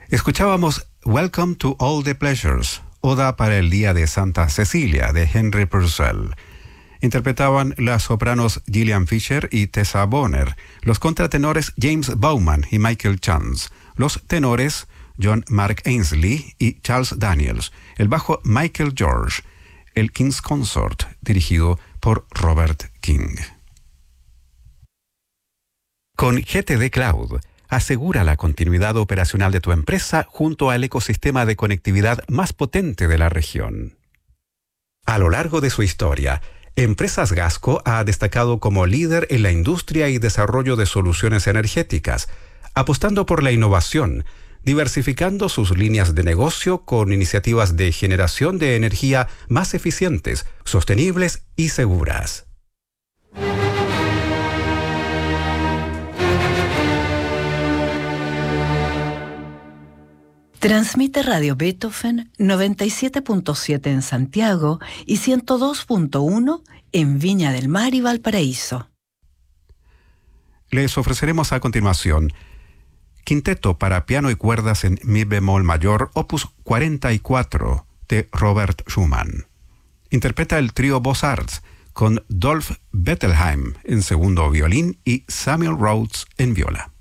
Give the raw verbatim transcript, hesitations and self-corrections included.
Escuchábamos Welcome to All the Pleasures, Oda para el Día de Santa Cecilia, de Henry Purcell. Interpretaban las sopranos Gillian Fisher y Tessa Bonner, los contratenores James Bowman y Michael Chance, los tenores John Mark Ainsley y Charles Daniels, el bajo Michael George, el King's Consort, dirigido por Robert King. Con G T D Cloud, asegura la continuidad operacional de tu empresa junto al ecosistema de conectividad más potente de la región. A lo largo de su historia, Empresas Gasco ha destacado como líder en la industria y desarrollo de soluciones energéticas, apostando por la innovación, diversificando sus líneas de negocio con iniciativas de generación de energía más eficientes, sostenibles y seguras. Transmite Radio Beethoven noventa y siete punto siete en Santiago y ciento dos punto uno en Viña del Mar y Valparaíso. Les ofreceremos a continuación Quinteto para piano y cuerdas en mi bemol mayor, opus cuarenta y cuatro, de Robert Schumann. Interpreta el trío Beaux-Arts con Dolph Bettelheim en segundo violín y Samuel Rhodes en viola.